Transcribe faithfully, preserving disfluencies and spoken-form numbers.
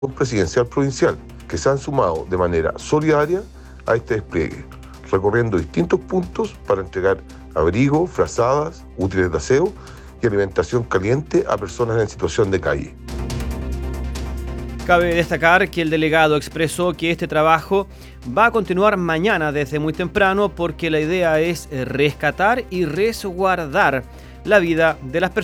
presidencial provincial, que se han sumado de manera solidaria a este despliegue, recorriendo distintos puntos para entregar abrigo, frazadas, útiles de aseo y alimentación caliente a personas en situación de calle. Cabe destacar que el delegado expresó que este trabajo va a continuar mañana desde muy temprano porque la idea es rescatar y resguardar la vida de las personas.